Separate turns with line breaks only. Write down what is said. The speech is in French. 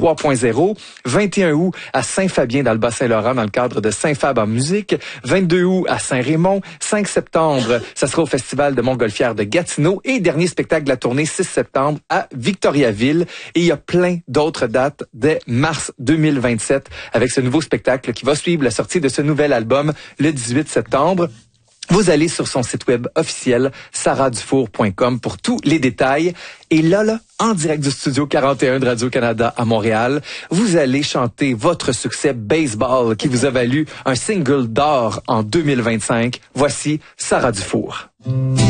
3.0. 21 août à Saint-Fabien dans le Bas-Saint-Laurent dans le cadre de Saint-Fab en musique. 22 août à Saint-Raymond. 5 septembre, ça sera au Festival de Montgolfière de Gatineau. Et dernier spectacle de la tournée, 6 septembre à Victoriaville. Et il y a plein d'autres dates dès mars 2027 avec ce nouveau spectacle qui va suivre la sortie de ce nouvel album le 18 septembre. Vous allez sur son site web officiel sarahdufour.com pour tous les détails. Et là, en direct du studio 41 de Radio-Canada à Montréal, vous allez chanter votre succès Baseball qui vous a valu un single d'or en 2025. Voici Sarah Dufour.